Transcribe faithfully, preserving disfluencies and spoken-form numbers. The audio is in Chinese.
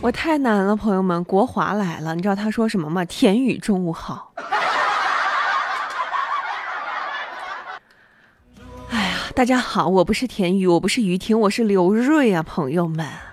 我太难了，朋友们，国华来了，你知道他说什么吗？田雨中午好。哎呀，大家好，我不是田雨，我不是于婷，我是刘瑞啊，朋友们。